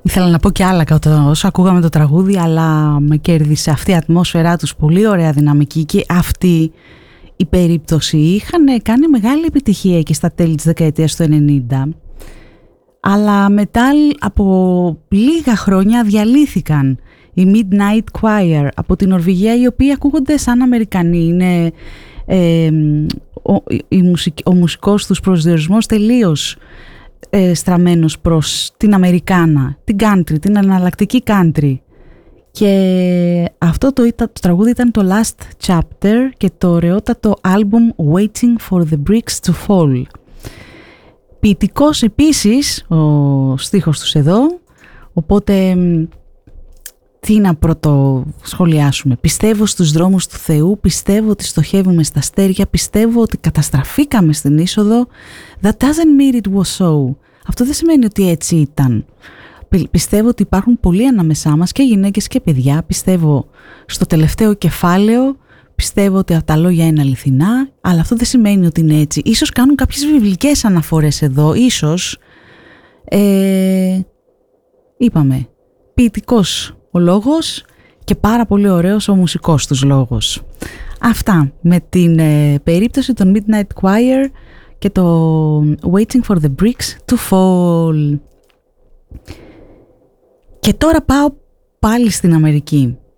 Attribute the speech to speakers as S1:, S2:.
S1: Ήθελα να πω και άλλα όσο ακούγαμε το τραγούδι, αλλά με κέρδισε αυτή η ατμόσφαιρά τους, πολύ ωραία δυναμική, και αυτή η περίπτωση είχαν κάνει μεγάλη επιτυχία και στα τέλη της δεκαετίας του 90, αλλά μετά από λίγα χρόνια διαλύθηκαν. Η Midnight Choir από την Νορβηγία, οι οποίοι ακούγονται σαν Αμερικανοί. Είναι ο μουσικός τους προσδιορισμός τελείως στραμμένος προς την Αμερικάνα, την country, την εναλλακτική country. Και αυτό το τραγούδι ήταν το Last Chapter και το ωραιότατο album Waiting for the Bricks to Fall. Ποιητικός επίσης ο στίχος τους εδώ, οπότε τι να πρωτοσχολιάσουμε. Πιστεύω στους δρόμους του Θεού, πιστεύω ότι στοχεύουμε στα αστέρια, πιστεύω ότι καταστραφήκαμε στην είσοδο. That doesn't mean it was so. Αυτό δεν σημαίνει ότι έτσι ήταν. Πιστεύω ότι υπάρχουν πολλοί ανάμεσά μας, και γυναίκες και παιδιά. Πιστεύω στο τελευταίο κεφάλαιο, πιστεύω ότι τα λόγια είναι αληθινά, αλλά αυτό δεν σημαίνει ότι είναι έτσι. Ίσως κάνουν κάποιες βιβλικές αναφορές εδώ, ίσως. Είπαμε, ποιητικός ο λόγος και πάρα πολύ ωραίος ο μουσικός τους λόγος. Αυτά με την περίπτωση των Midnight Choir και το Waiting for the Bricks to Fall. Και τώρα πάω πάλι στην Αμερική.